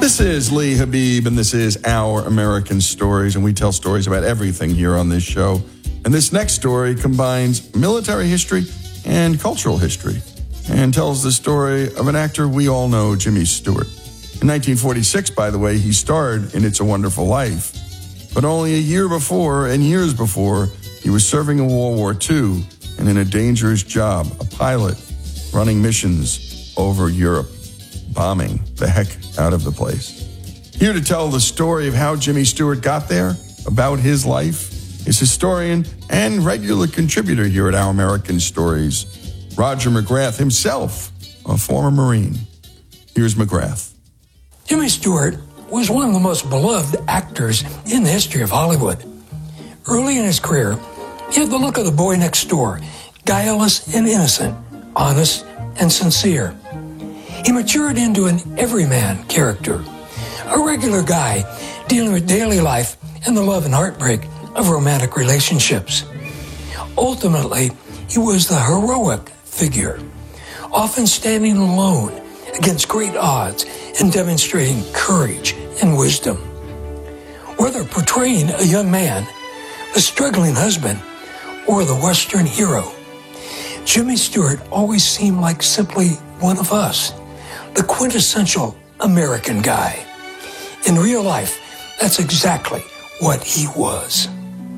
This is Lee Habib, and this is Our American Stories, and we tell stories about everything here on this show. And this next story combines military history and cultural history, and tells the story of an actor we all know, Jimmy Stewart. In 1946, by the way, he starred in It's a Wonderful Life. But only a year before, and years before, he was serving in World War II and in a dangerous job, a pilot, running missions over Europe, bombing the heck out of the place. Here to tell the story of how Jimmy Stewart got there, about his life, is historian and regular contributor here at Our American Stories, Roger McGrath, himself a former Marine. Here's McGrath. Jimmy Stewart was one of the most beloved actors in the history of Hollywood. Early in his career, he had the look of the boy next door, guileless and innocent, honest and sincere. He matured into an everyman character, a regular guy dealing with daily life and the love and heartbreak of romantic relationships. Ultimately, he was the heroic figure, often standing alone against great odds and demonstrating courage and wisdom. Whether portraying a young man, the struggling husband, or the Western hero, Jimmy Stewart always seemed like simply one of us, the quintessential American guy. In real life, that's exactly what he was.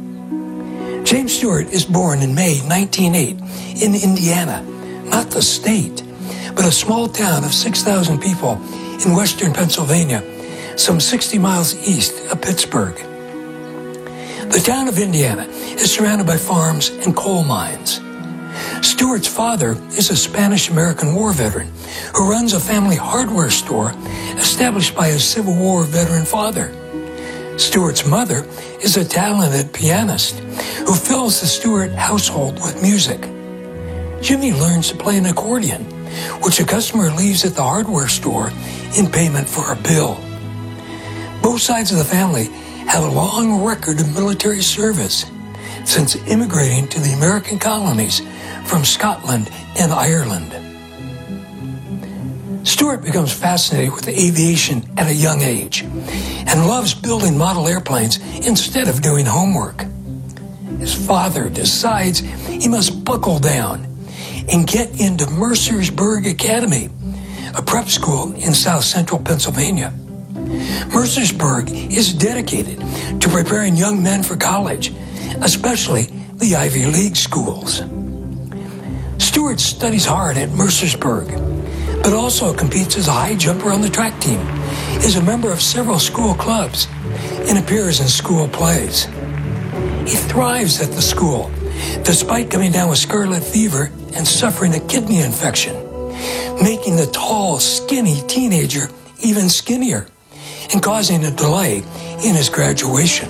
James Stewart is born in May 1908 in Indiana, not the state, but a small town of 6,000 people in western Pennsylvania, some 60 miles east of Pittsburgh. The town of Indiana is surrounded by farms and coal mines. Stewart's father is a Spanish-American war veteran who runs a family hardware store established by his Civil War veteran father. Stewart's mother is a talented pianist who fills the Stewart household with music. Jimmy learns to play an accordion, which a customer leaves at the hardware store in payment for a bill. Both sides of the family have a long record of military service since immigrating to the American colonies from Scotland and Ireland. Stewart becomes fascinated with aviation at a young age and loves building model airplanes instead of doing homework. His father decides he must buckle down and get into Mercersburg Academy, a prep school in south central Pennsylvania. Mercersburg is dedicated to preparing young men for college, especially the Ivy League schools. Stewart studies hard at Mercersburg, but also competes as a high jumper on the track team, is a member of several school clubs, and appears in school plays. He thrives at the school, despite coming down with scarlet fever and suffering a kidney infection, making the tall, skinny teenager even skinnier and causing a delay in his graduation.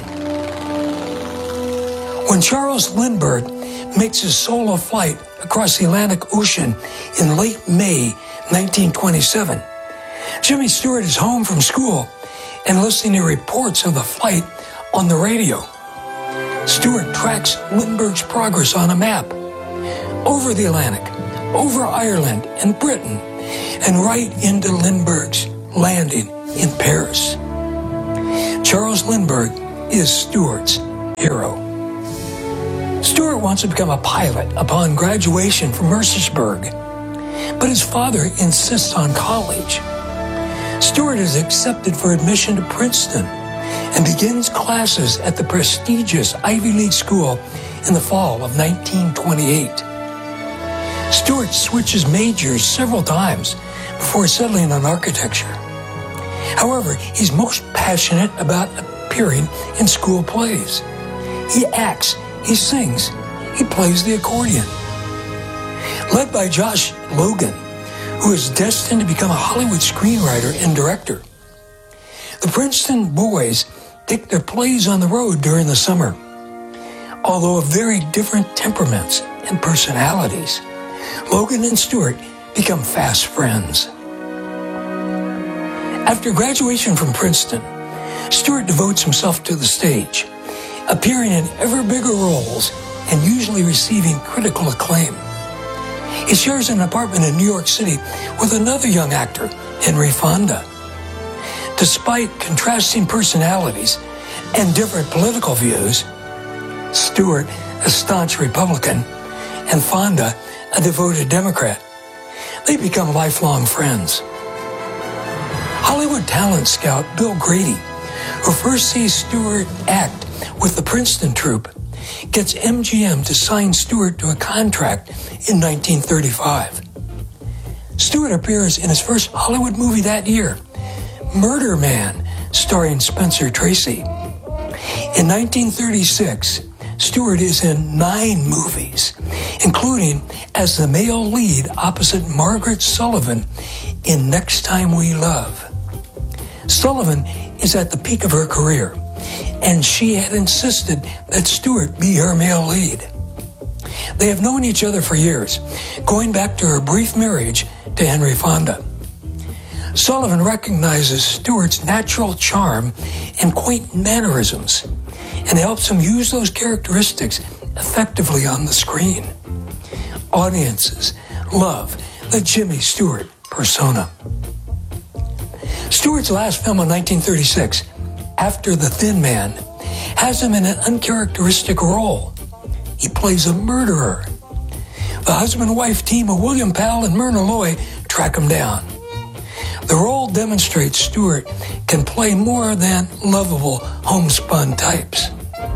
When Charles Lindbergh makes his solo flight across the Atlantic Ocean in late May 1927, Jimmy Stewart is home from school and listening to reports of the flight on the radio. Stewart tracks Lindbergh's progress on a map, over the Atlantic, over Ireland and Britain, and right into Lindbergh's landing in Paris. Charles Lindbergh is Stewart's hero. Stewart wants to become a pilot upon graduation from Mercersburg, but his father insists on college. Stewart is accepted for admission to Princeton and begins classes at the prestigious Ivy League school in the fall of 1928. Stewart switches majors several times before settling on architecture. However, he's most passionate about appearing in school plays. He acts, he sings, he plays the accordion. Led by Josh Logan, who is destined to become a Hollywood screenwriter and director. The Princeton boys take their plays on the road during the summer. Although of very different temperaments and personalities, Logan and Stewart become fast friends. After graduation from Princeton, Stewart devotes himself to the stage, appearing in ever bigger roles and usually receiving critical acclaim. He shares an apartment in New York City with another young actor, Henry Fonda. Despite contrasting personalities and different political views, Stewart, a staunch Republican, and Fonda, a devoted Democrat, they become lifelong friends. Hollywood talent scout Bill Grady, who first sees Stewart act with the Princeton troupe, gets MGM to sign Stewart to a contract in 1935. Stewart appears in his first Hollywood movie that year, Murder Man, starring Spencer Tracy. In 1936, Stewart is in 9 movies, including as the male lead opposite Margaret Sullivan in Next Time We Love. Sullivan is at the peak of her career, and she had insisted that Stewart be her male lead. They have known each other for years, going back to her brief marriage to Henry Fonda. Sullivan recognizes Stewart's natural charm and quaint mannerisms and helps him use those characteristics effectively on the screen. Audiences love the Jimmy Stewart persona. Stewart's last film in 1936, After the Thin Man, has him in an uncharacteristic role. He plays a murderer. The husband-wife team of William Powell and Myrna Loy track him down. The role demonstrates Stewart can play more than lovable homespun types.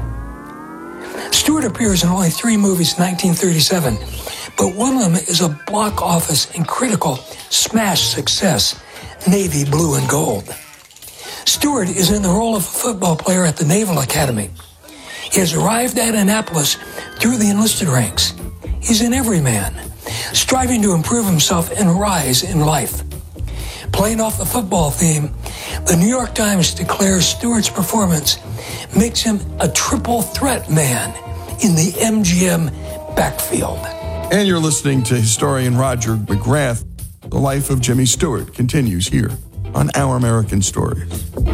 Stewart appears in only 3 movies in 1937, but one of them is a box office and critical smash success, Navy Blue and Gold. Stewart is in the role of a football player at the Naval Academy. He has arrived at Annapolis through the enlisted ranks. He's an everyman, striving to improve himself and rise in life. Playing off the football theme, the New York Times declares Stewart's performance makes him a triple threat man in the MGM backfield. And you're listening to historian Roger McGrath. The life of Jimmy Stewart continues here on Our American Stories.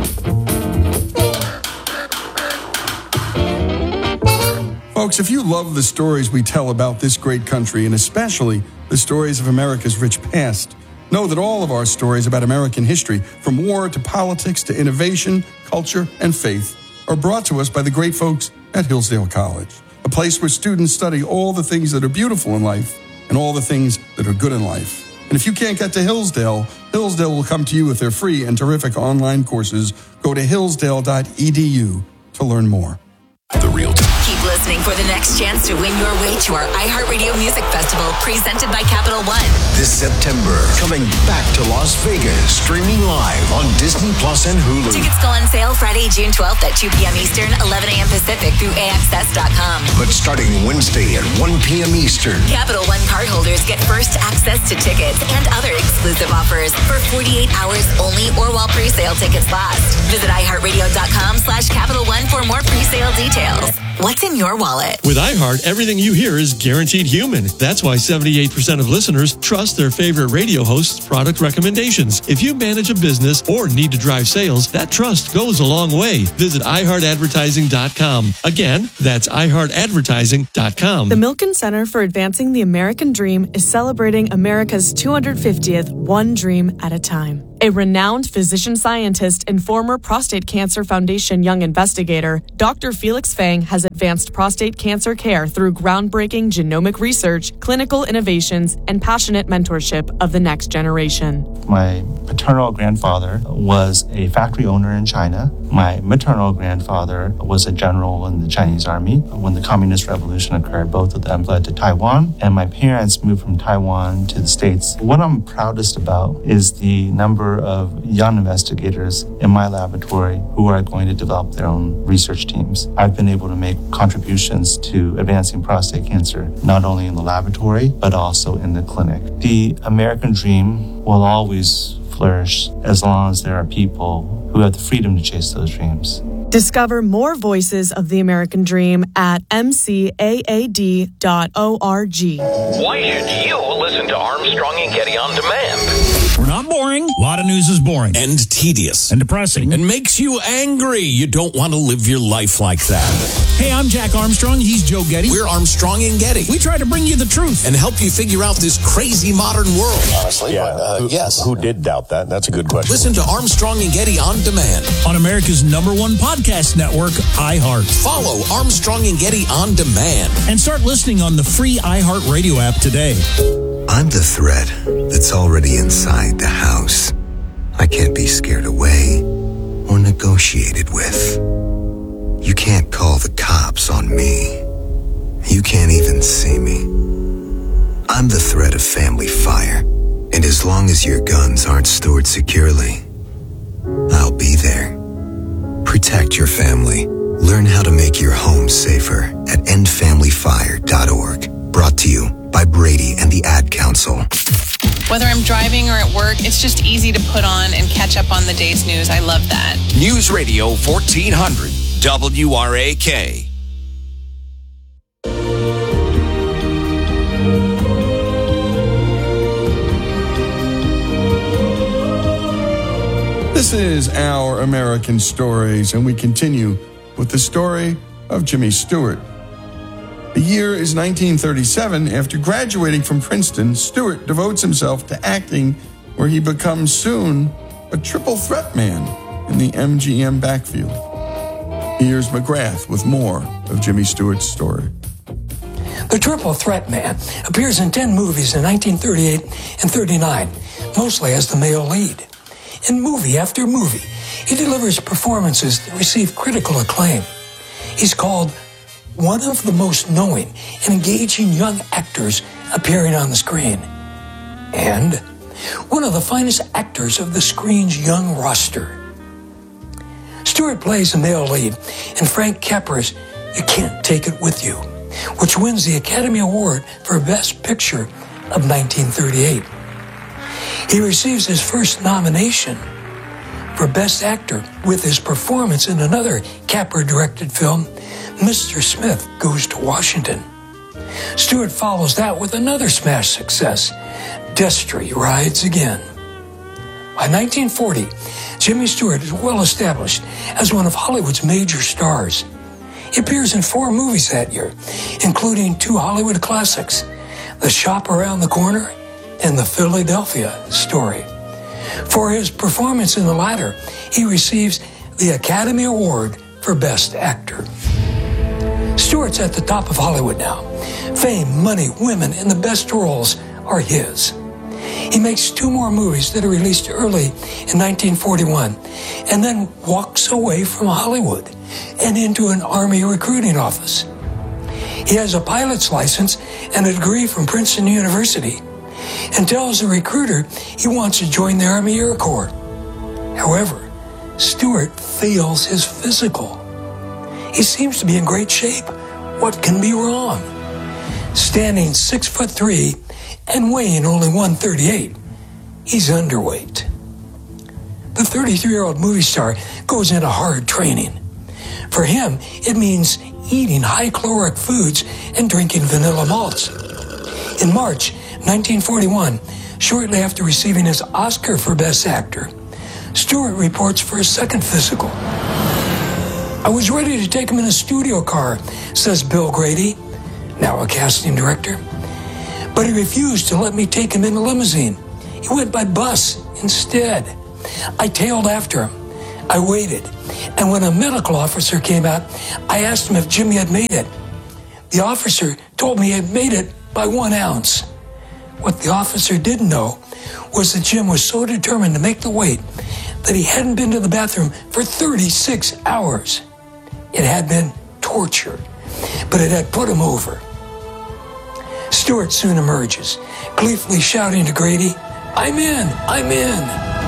Folks, if you love the stories we tell about this great country, and especially the stories of America's rich past, know that all of our stories about American history, from war to politics to innovation, culture, and faith, are brought to us by the great folks at Hillsdale College, a place where students study all the things that are beautiful in life and all the things that are good in life. And if you can't get to Hillsdale, Hillsdale will come to you with their free and terrific online courses. Go to hillsdale.edu to learn more. The Real Time. Keep listening for the next chance to win your way to our iHeartRadio Music Festival, presented by Capital One. This September, coming back to Las Vegas, streaming live on Disney Plus and Hulu. Tickets go on sale Friday, June 12th at 2 p.m. Eastern, 11 a.m. Pacific through AXS.com. But starting Wednesday at 1 p.m. Eastern, Capital One cardholders get first access to tickets and other exclusive offers for 48 hours only or while pre-sale tickets last. Visit iHeartRadio.com/Capital One for more pre-sale details. What's in your wallet? With iHeart, everything you hear is guaranteed human. That's why 78% of listeners trust their favorite radio host's product recommendations. If you manage a business or need to drive sales, that trust goes a long way. Visit iHeartAdvertising.com. Again, that's iHeartAdvertising.com. The Milken Center for Advancing the American Dream is celebrating America's 250th One Dream at a Time. A renowned physician scientist and former Prostate Cancer Foundation Young Investigator, Dr. Felix Fang has advanced prostate cancer care through groundbreaking genomic research, clinical innovations, and passionate mentorship of the next generation. My paternal grandfather was a factory owner in China. My maternal grandfather was a general in the Chinese army. When the Communist Revolution occurred, both of them fled to Taiwan, and my parents moved from Taiwan to the States. What I'm proudest about is the number of young investigators in my laboratory who are going to develop their own research teams. I've been able to make contributions to advancing prostate cancer, not only in the laboratory, but also in the clinic. The American dream will always flourish as long as there are people who have the freedom to chase those dreams. Discover more voices of the American dream at mcaad.org. Why should you listen to Armstrong and Getty on demand? We're not boring. A lot of news is boring. And tedious. And depressing. And makes you angry. You don't want to live your life like that. Hey, I'm Jack Armstrong. He's Joe Getty. We're Armstrong and Getty. We try to bring you the truth. And help you figure out this crazy modern world. Honestly, yeah. Yes. Who did doubt that? That's a good question. Listen to Armstrong and Getty on demand. On America's #1 podcast network, iHeart. Follow Armstrong and Getty on demand. And start listening on the free iHeart Radio app today. I'm the threat that's already inside the house. I can't be scared away or negotiated with. You can't call the cops on me. You can't even see me. I'm the threat of family fire, and as long as your guns aren't stored securely, I'll be there. Protect your family. Learn how to make your home safer at endfamilyfire.org. Brought to you by Brady and the Ad Council. Whether I'm driving or at work, it's just easy to put on and catch up on the day's news. I love that. News Radio 1400, WRAK. This is Our American Stories, and we continue with the story of Jimmy Stewart. The year is 1937. After graduating from Princeton, Stewart devotes himself to acting, where he becomes soon a triple threat man in the MGM backfield. Here's McGrath with more of Jimmy Stewart's story. The Triple Threat Man appears in 10 movies in 1938 and 39, mostly as the male lead. In movie after movie, he delivers performances that receive critical acclaim. He's called one of the most knowing and engaging young actors appearing on the screen, and one of the finest actors of the screen's young roster. Stewart plays the male lead in Frank Capra's You Can't Take It With You, which wins the Academy Award for Best Picture of 1938. He receives his first nomination for Best Actor with his performance in another Capra-directed film, Mr. Smith Goes to Washington. Stewart follows that with another smash success, Destry Rides Again. By 1940, Jimmy Stewart is well established as one of Hollywood's major stars. He appears in 4 movies that year, including 2 Hollywood classics, The Shop Around the Corner and The Philadelphia Story. For his performance in the latter, he receives the Academy Award for Best Actor. Stewart's at the top of Hollywood now. Fame, money, women, and the best roles are his. He makes 2 more movies that are released early in 1941 and then walks away from Hollywood and into an Army recruiting office. He has a pilot's license and a degree from Princeton University and tells the recruiter he wants to join the Army Air Corps. However, Stewart fails his physical. He seems to be in great shape. What can be wrong? Standing 6'3" and weighing only 138, he's underweight. The 33-year-old movie star goes into hard training. For him, it means eating high-caloric foods and drinking vanilla malts. In March 1941, shortly after receiving his Oscar for Best Actor, Stewart reports for a second physical. I was ready to take him in a studio car, says Bill Grady, now a casting director. But he refused to let me take him in a limousine. He went by bus instead. I tailed after him. I waited. And when a medical officer came out, I asked him if Jimmy had made it. The officer told me he had made it by 1 ounce. What the officer didn't know was that Jim was so determined to make the weight that he hadn't been to the bathroom for 36 hours. It had been torture, but it had put him over. Stewart soon emerges, gleefully shouting to Grady, "I'm in, I'm in."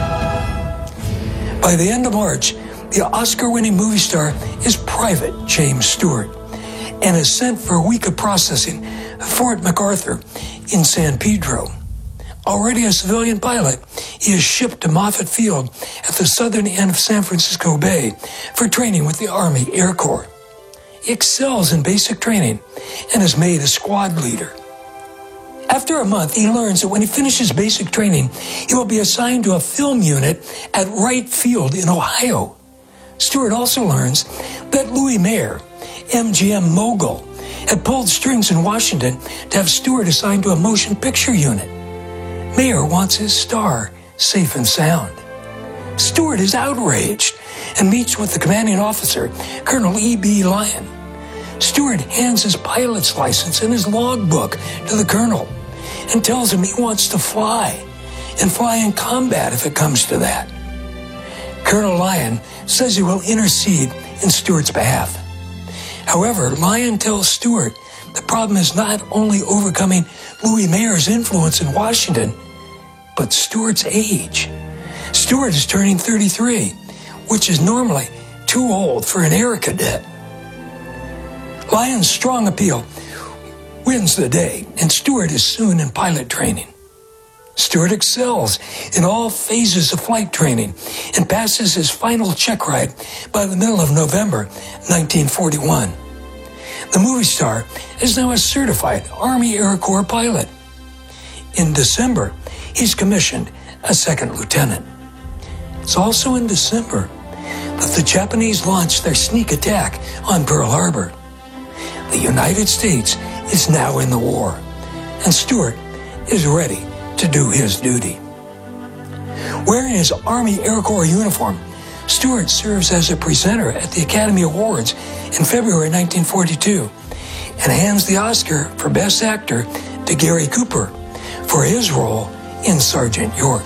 By the end of March, the Oscar-winning movie star is Private James Stewart and is sent for a week of processing at Fort MacArthur in San Pedro. Already a civilian pilot, he is shipped to Moffett Field at the southern end of San Francisco Bay for training with the Army Air Corps. He excels in basic training and is made a squad leader. After a month, he learns that when he finishes basic training, he will be assigned to a film unit at Wright Field in Ohio. Stewart also learns that Louis Mayer, MGM mogul, had pulled strings in Washington to have Stewart assigned to a motion picture unit. Mayer wants his star safe and sound. Stewart is outraged and meets with the commanding officer, Colonel E.B. Lyon. Stewart hands his pilot's license and his logbook to the colonel and tells him he wants to fly and fly in combat if it comes to that. Colonel Lyon says he will intercede in Stewart's behalf. However, Lyon tells Stewart the problem is not only overcoming Louis Mayer's influence in Washington, but Stewart's age. Stewart is turning 33, which is normally too old for an air cadet. Lyon's strong appeal wins the day, and Stewart is soon in pilot training. Stewart excels in all phases of flight training and passes his final check ride by the middle of November 1941. The movie star is now a certified Army Air Corps pilot. In December, he's commissioned as second lieutenant. It's also in December that the Japanese launched their sneak attack on Pearl Harbor. The United States is now in the war, and Stewart is ready to do his duty. Wearing his Army Air Corps uniform, Stewart serves as a presenter at the Academy Awards in February 1942 and hands the Oscar for Best Actor to Gary Cooper for his role in Sergeant York.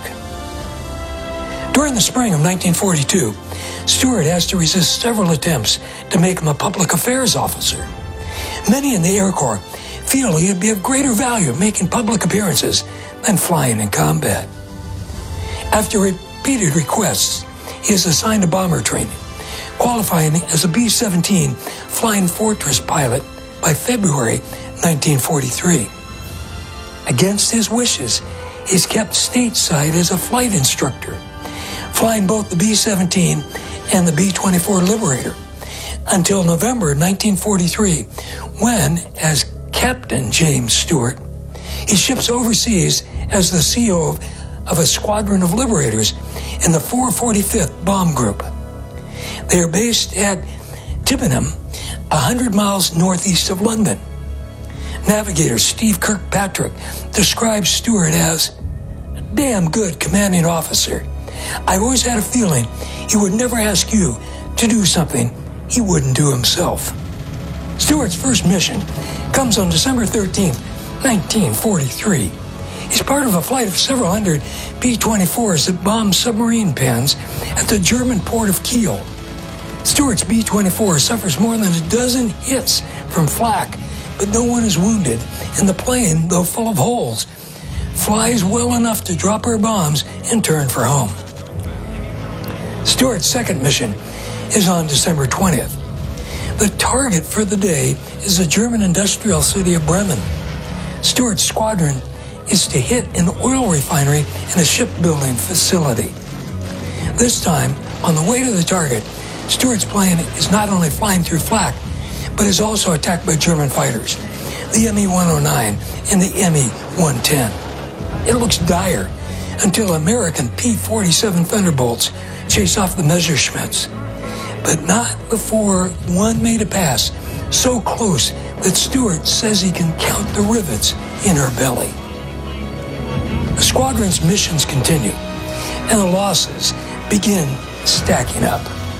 During the spring of 1942, Stewart has to resist several attempts to make him a public affairs officer. Many in the Air Corps feel he would be of greater value making public appearances than flying in combat. After repeated requests, he is assigned to bomber training, qualifying as a B-17 Flying Fortress pilot by February 1943. Against his wishes, he's kept stateside as a flight instructor, flying both the B-17 and the B-24 Liberator until November 1943, when, as Captain James Stewart, he ships overseas as the CO of a squadron of Liberators in the 445th Bomb Group. They are based at Tippenham, 100 miles northeast of London. Navigator Steve Kirkpatrick describes Stewart as a damn good commanding officer. I've always had a feeling he would never ask you to do something he wouldn't do himself. Stewart's first mission comes on December 13, 1943. He's part of a flight of several hundred B-24s that bombed submarine pens at the German port of Kiel. Stewart's B-24 suffers more than a dozen hits from flak, but no one is wounded, and the plane, though full of holes, flies well enough to drop her bombs and turn for home. Stewart's second mission is on December 20th. The target for the day is the German industrial city of Bremen. Stewart's squadron is to hit an oil refinery and a shipbuilding facility. This time, on the way to the target, Stewart's plane is not only flying through flak, but is also attacked by German fighters, the Me-109 and the Me-110. It looks dire until American P-47 Thunderbolts chase off the Messerschmitts, but not before one made a pass so close that Stewart says he can count the rivets in her belly. The squadron's missions continue, and the losses begin stacking up.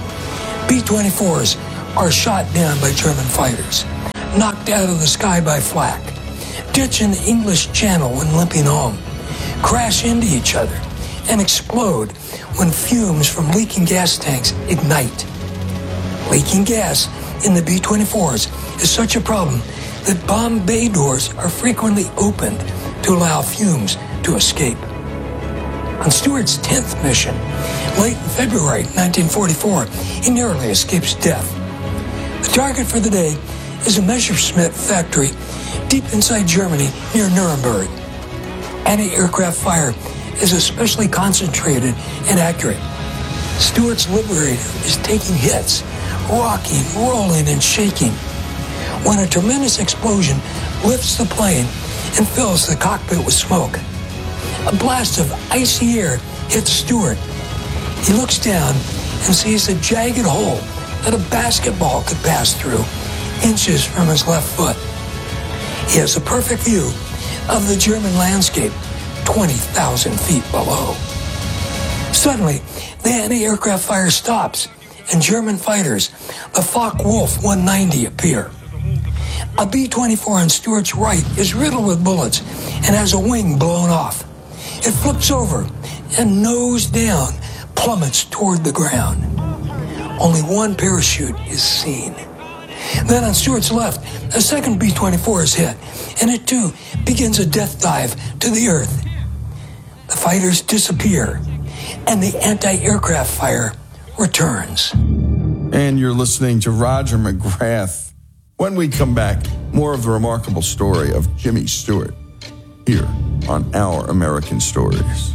B-24s are shot down by German fighters, knocked out of the sky by flak, ditch in the English Channel when limping home, crash into each other, and explode when fumes from leaking gas tanks ignite. Leaking gas in the B-24s is such a problem that bomb bay doors are frequently opened to allow fumes to escape. On Stewart's 10th mission, late in February 1944, he narrowly escapes death. The target for the day is a Messerschmitt factory deep inside Germany near Nuremberg. Anti-aircraft fire is especially concentrated and accurate. Stewart's Liberator is taking hits, rocking, rolling, and shaking. When a tremendous explosion lifts the plane, and fills the cockpit with smoke. A blast of icy air hits Stewart. He looks down and sees a jagged hole that a basketball could pass through, inches from his left foot. He has a perfect view of the German landscape, 20,000 feet below. Suddenly, the anti-aircraft fire stops, and German fighters, the Focke-Wulf 190, appear. A B-24 on Stewart's right is riddled with bullets and has a wing blown off. It flips over and, nose down, plummets toward the ground. Only one parachute is seen. Then on Stewart's left, a second B-24 is hit, and it too begins a death dive to the earth. The fighters disappear, and the anti-aircraft fire returns. And you're listening to Roger McGrath. When we come back, more of the remarkable story of Jimmy Stewart here on Our American Stories.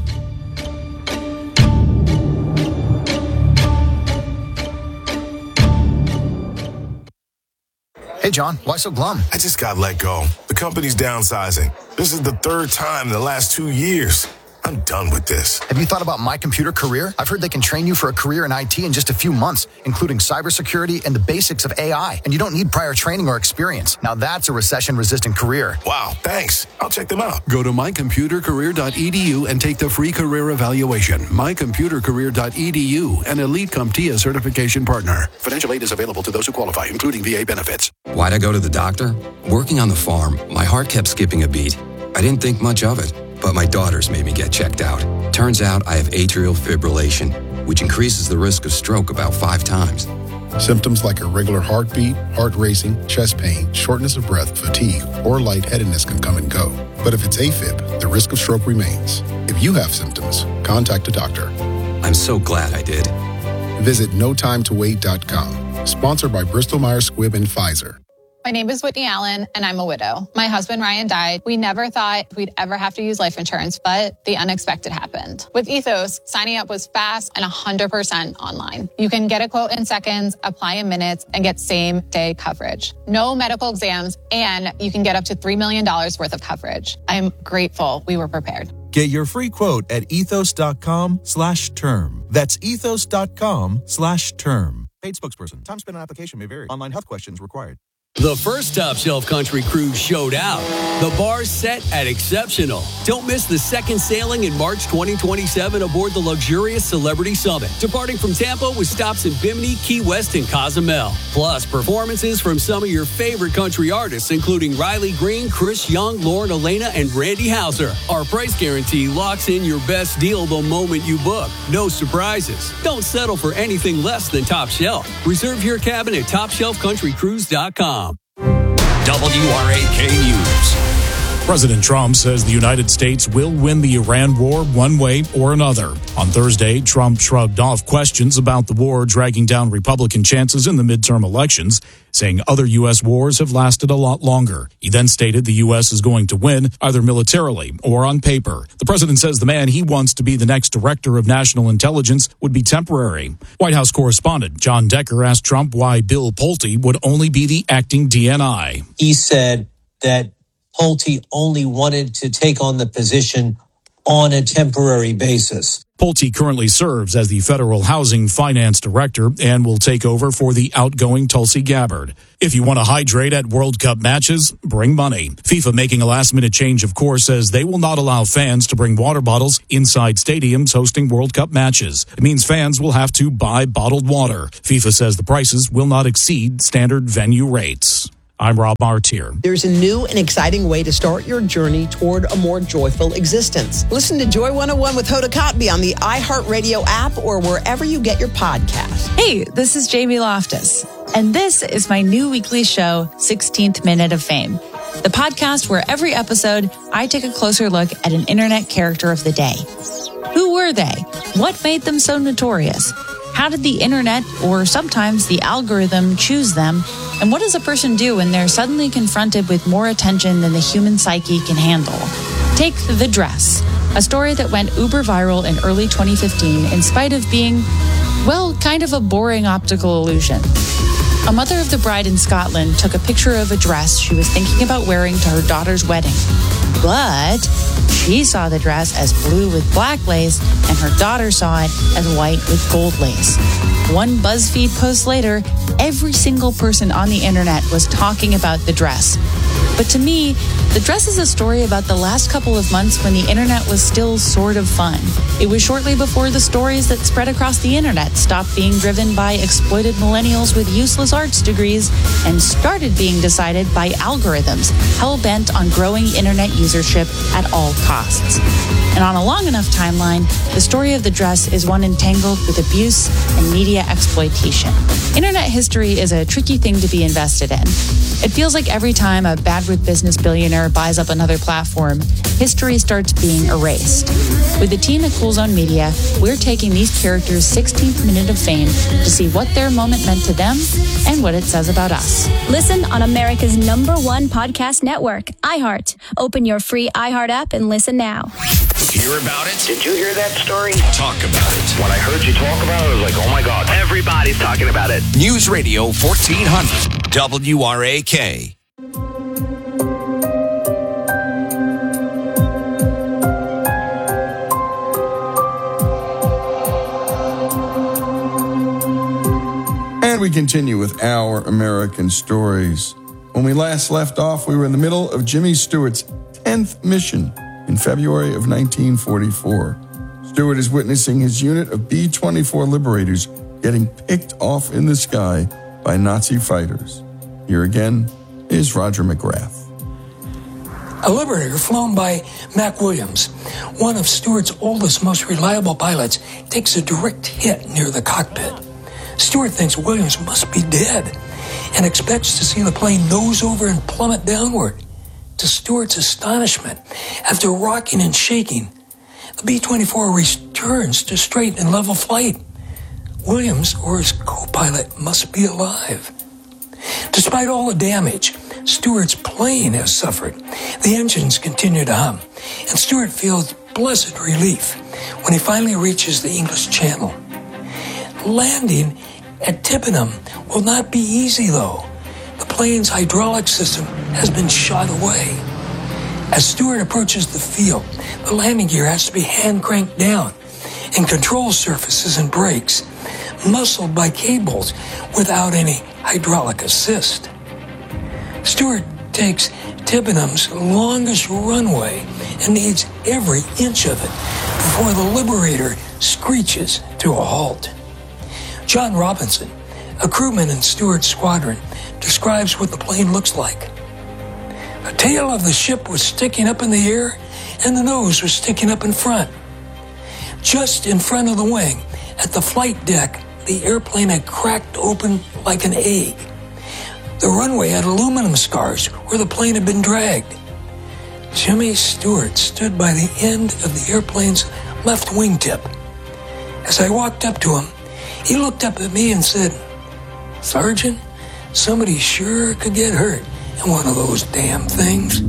Hey, John, why so glum? I just got let go. The company's downsizing. This is the third time in the last 2 years. I'm done with this. Have you thought about My Computer Career? I've heard they can train you for a career in IT in just a few months, including cybersecurity and the basics of AI. And you don't need prior training or experience. Now that's a recession-resistant career. Wow, thanks. I'll check them out. Go to mycomputercareer.edu and take the free career evaluation. mycomputercareer.edu, an Elite CompTIA certification partner. Financial aid is available to those who qualify, including VA benefits. Why'd I go to the doctor? Working on the farm, my heart kept skipping a beat. I didn't think much of it. But my daughters made me get checked out. Turns out I have atrial fibrillation, which increases the risk of stroke about 5 times. Symptoms like irregular heartbeat, heart racing, chest pain, shortness of breath, fatigue, or lightheadedness can come and go. But if it's AFib, the risk of stroke remains. If you have symptoms, contact a doctor. I'm so glad I did. Visit NoTimeToWait.com. Sponsored by Bristol-Myers Squibb and Pfizer. My name is Whitney Allen, and I'm a widow. My husband, Ryan, died. We never thought we'd ever have to use life insurance, but the unexpected happened. With Ethos, signing up was fast and 100% online. You can get a quote in seconds, apply in minutes, and get same-day coverage. No medical exams, and you can get up to $3 million worth of coverage. I'm grateful we were prepared. Get your free quote at ethos.com/term. That's ethos.com/term. Paid spokesperson. Time spent on application may vary. Online health questions required. The first Top Shelf Country Cruise showed out. The bar's set at exceptional. Don't miss the second sailing in March 2027 aboard the luxurious Celebrity Summit, departing from Tampa with stops in Bimini, Key West, and Cozumel. Plus, performances from some of your favorite country artists, including Riley Green, Chris Young, Lauren Elena, and Randy Houser. Our price guarantee locks in your best deal the moment you book. No surprises. Don't settle for anything less than Top Shelf. Reserve your cabin at TopShelfCountryCruise.com. WRAK News. President Trump says the United States will win the Iran war one way or another. On Thursday, Trump shrugged off questions about the war dragging down Republican chances in the midterm elections, saying other U.S. wars have lasted a lot longer. He then stated the U.S. is going to win, either militarily or on paper. The president says the man he wants to be the next director of national intelligence would be temporary. White House correspondent John Decker asked Trump why Bill Pulte would only be the acting DNI. He said that Pulte only wanted to take on the position on a temporary basis. Pulte currently serves as the Federal Housing Finance Director and will take over for the outgoing Tulsi Gabbard. If you want to hydrate at World Cup matches, bring money. FIFA making a last-minute change of course says they will not allow fans to bring water bottles inside stadiums hosting World Cup matches. It means fans will have to buy bottled water. FIFA says the prices will not exceed standard venue rates. I'm Rob Martier. There's a new and exciting way to start your journey toward a more joyful existence. Listen to Joy 101 with Hoda Kotb on the iHeartRadio app or wherever you get your podcasts. Hey, this is Jamie Loftus, and this is my new weekly show, 16th Minute of Fame, the podcast where every episode I take a closer look at an internet character of the day. Who were they? What made them so notorious? How did the internet, or sometimes the algorithm, choose them? And what does a person do when they're suddenly confronted with more attention than the human psyche can handle? Take The Dress, a story that went uber viral in early 2015 in spite of being, well, kind of a boring optical illusion. A mother of the bride in Scotland took a picture of a dress she was thinking about wearing to her daughter's wedding. But she saw the dress as blue with black lace, and her daughter saw it as white with gold lace. One BuzzFeed post later, every single person on the internet was talking about the dress. But to me, the dress is a story about the last couple of months when the internet was still sort of fun. It was shortly before the stories that spread across the internet stopped being driven by exploited millennials with useless arts degrees and started being decided by algorithms hell-bent on growing internet usership at all costs. And on a long enough timeline, the story of the dress is one entangled with abuse and media exploitation. Internet history is a tricky thing to be invested in. It feels like every time a bad with business billionaire buys up another platform, history starts being erased. With the team at Cool Zone Media, we're taking these characters' 16th minute of fame to see what their moment meant to them and what it says about us. Listen on America's #1 podcast network, iHeart. Open your free iHeart app and listen now. Hear about it? Did you hear that story? Talk about it. When I heard you talk about it, I was like, oh my God, everybody's talking about it. News Radio 1400, WRAK. And we continue with Our American Stories. When we last left off, we were in the middle of Jimmy Stewart's 10th mission in February of 1944. Stewart is witnessing his unit of B-24 Liberators getting picked off in the sky by Nazi fighters. Here again is Roger McGrath. A Liberator flown by Mac Williams, one of Stewart's oldest, most reliable pilots, takes a direct hit near the cockpit. Stewart thinks Williams must be dead and expects to see the plane nose over and plummet downward. To Stewart's astonishment, after rocking and shaking, the B-24 returns to straight and level flight. Williams, or his co-pilot, must be alive. Despite all the damage Stewart's plane has suffered, the engines continue to hum, and Stewart feels blessed relief when he finally reaches the English Channel. Landing at Tippenham will not be easy, though. The plane's hydraulic system has been shot away. As Stewart approaches the field, the landing gear has to be hand cranked down, and control surfaces and brakes muscled by cables without any hydraulic assist. Stewart takes Tippenham's longest runway and needs every inch of it before the Liberator screeches to a halt. John Robinson, a crewman in Stewart's squadron, describes what the plane looks like. The tail of the ship was sticking up in the air, and the nose was sticking up in front. Just in front of the wing, at the flight deck, the airplane had cracked open like an egg. The runway had aluminum scars where the plane had been dragged. Jimmy Stewart stood by the end of the airplane's left wingtip. As I walked up to him, he looked up at me and said, "Sergeant, somebody sure could get hurt in one of those damn things."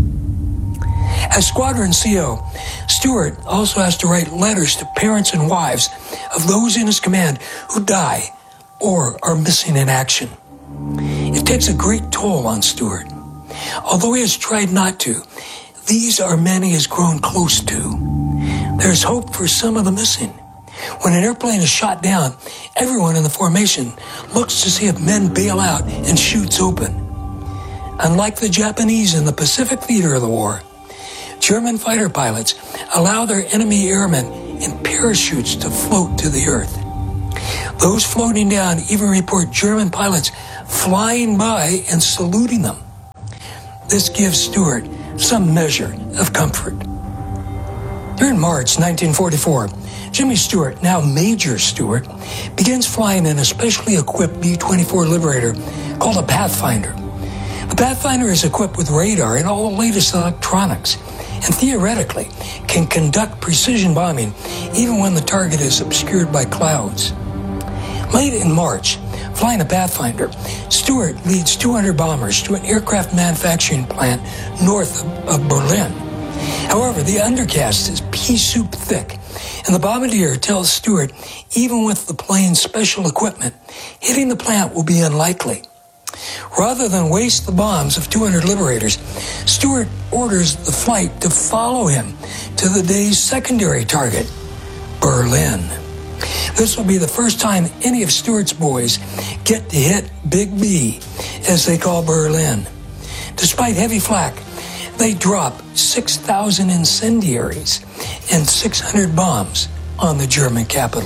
As Squadron CO, Stewart also has to write letters to parents and wives of those in his command who die or are missing in action. It takes a great toll on Stewart. Although he has tried not to, these are men he has grown close to. There's hope for some of the missing. When an airplane is shot down, everyone in the formation looks to see if men bail out and chutes open. Unlike the Japanese in the Pacific theater of the war, German fighter pilots allow their enemy airmen in parachutes to float to the earth. Those floating down even report German pilots flying by and saluting them. This gives Stewart some measure of comfort. During March 1944, Jimmy Stewart, now Major Stewart, begins flying an especially equipped B-24 Liberator called a Pathfinder. The Pathfinder is equipped with radar and all the latest electronics, and theoretically can conduct precision bombing even when the target is obscured by clouds. Late in March, flying a Pathfinder, Stewart leads 200 bombers to an aircraft manufacturing plant north of Berlin. However, the undercast is pea soup thick, And the bombardier tells Stuart, even with the plane's special equipment, hitting the plant will be unlikely. Rather than waste the bombs of 200 liberators, Stuart orders the flight to follow him to the day's secondary target, Berlin. This will be the first time any of Stuart's boys get to hit Big B, as they call Berlin. Despite heavy flak, they drop 6,000 incendiaries and 600 bombs on the German capital.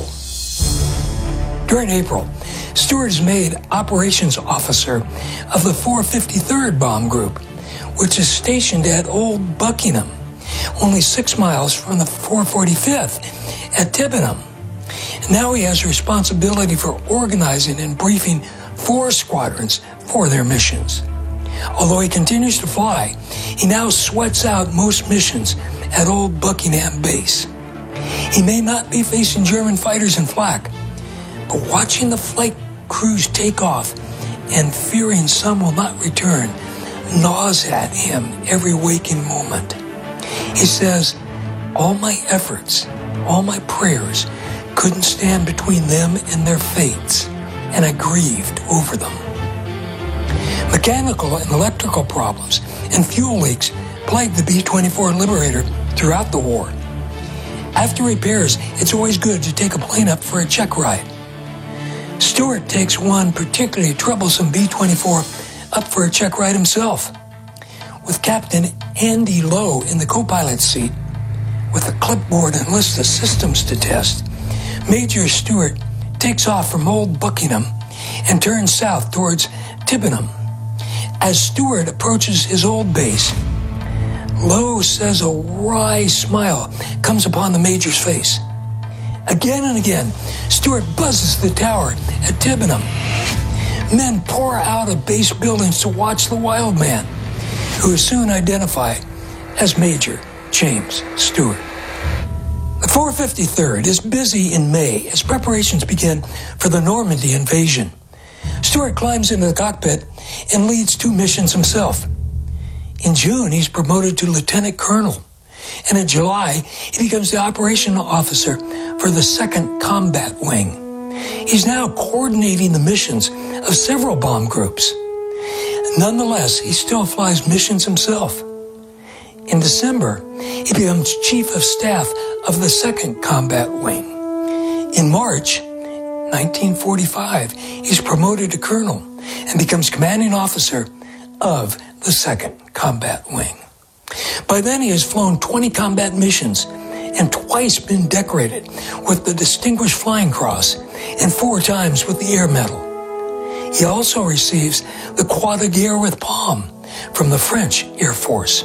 During April, Stuart is made operations officer of the 453rd Bomb Group, which is stationed at Old Buckingham, only 6 miles from the 445th at Tibenham. Now he has responsibility for organizing and briefing 4 squadrons for their missions. Although he continues to fly, he now sweats out most missions at Old Buckingham Base. He may not be facing German fighters in flak, but watching the flight crews take off and fearing some will not return gnaws at him every waking moment. He says, all my efforts, all my prayers couldn't stand between them and their fates, and I grieved over them. Mechanical and electrical problems and fuel leaks plagued the B-24 Liberator throughout the war. After repairs, it's always good to take a plane up for a check ride. Stuart takes one particularly troublesome B-24 up for a check ride himself. With Captain Andy Lowe in the co-pilot seat, with a clipboard and list of systems to test, Major Stuart takes off from Old Buckingham and turns south towards Tibenham. As Stuart approaches his old base, Lowe says a wry smile comes upon the Major's face. Again and again, Stuart buzzes the tower at Tibenham. Men pour out of base buildings to watch the wild man, who is soon identified as Major James Stuart. The 453rd is busy in May as preparations begin for the Normandy invasion. Stuart climbs into the cockpit and leads 2 missions himself. In June, he's promoted to lieutenant colonel, and in July, he becomes the operational officer for the 2nd Combat Wing. He's now coordinating the missions of several bomb groups. Nonetheless, he still flies missions himself. In December, he becomes Chief of Staff of the 2nd Combat Wing. In March 1945, he's promoted to colonel and becomes commanding officer of the 2nd Combat Wing. By then, he has flown 20 combat missions and twice been decorated with the Distinguished Flying Cross and 4 times with the Air Medal. He also receives the Croix de Guerre with Palm from the French Air Force.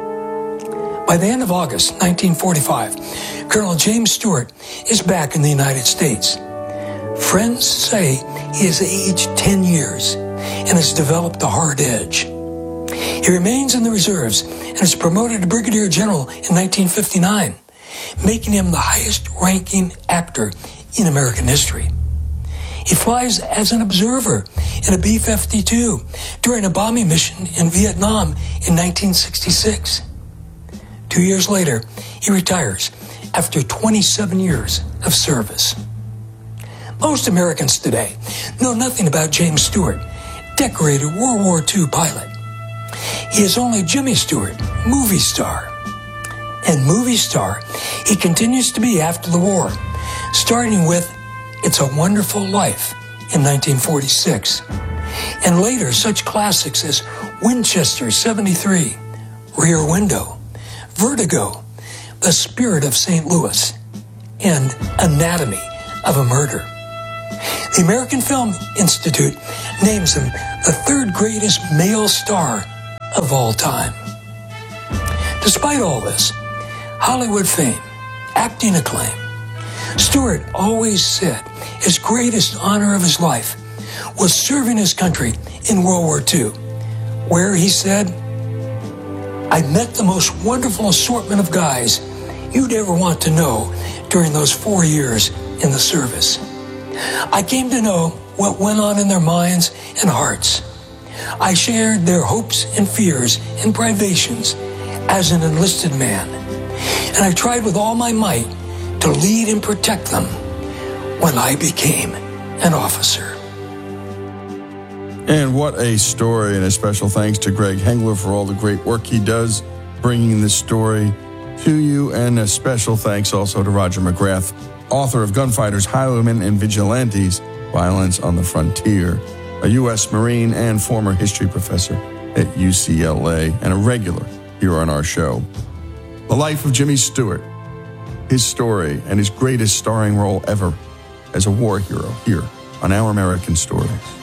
By the end of August 1945, Colonel James Stuart is back in the United States. Friends say he has aged 10 years and has developed a hard edge. He remains in the reserves and is promoted to Brigadier General in 1959, making him the highest-ranking actor in American history. He flies as an observer in a B-52 during a bombing mission in Vietnam in 1966. 2 years later, he retires after 27 years of service. Most Americans today know nothing about James Stuart, decorated World War II pilot. He is only Jimmy Stewart, movie star. And movie star he continues to be after the war, starting with It's a Wonderful Life in 1946, and later such classics as Winchester 73, Rear Window, Vertigo, The Spirit of St. Louis, and Anatomy of a Murder. The American Film Institute names him the 3rd greatest male star of all time. Despite all this, Hollywood fame, acting acclaim, Stuart always said his greatest honor of his life was serving his country in World War II, where he said, I met the most wonderful assortment of guys you'd ever want to know during those 4 years in the service. I came to know what went on in their minds and hearts. I shared their hopes and fears and privations as an enlisted man, and I tried with all my might to lead and protect them when I became an officer. And what a story, and a special thanks to Greg Hengler for all the great work he does bringing this story to you, and a special thanks also to Roger McGrath, author of Gunfighters, Highwaymen, and Vigilantes, Violence on the Frontier, a U.S. Marine and former history professor at UCLA, and a regular here on our show. The life of Jimmy Stewart, his story, and his greatest starring role ever as a war hero here on Our American Stories.